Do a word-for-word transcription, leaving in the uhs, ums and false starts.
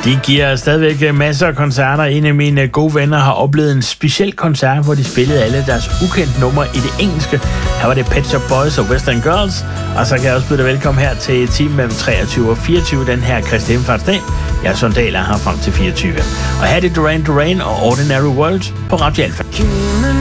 De giver stadigvæk masser af koncerter. En af mine gode venner har oplevet en speciel koncert, hvor de spillede alle deres ukendte numre i det engelske. Her var det Pet Shop Boys og Western Girls. Og så kan jeg også byde dig velkommen her til timen mellem treogtyve og fireogtyve, den her Kristi Himmelfartsdag. Jeg er Sondal er her frem til fireogtyve. Og her er det Duran Duran og Ordinary World på Radio Alpha.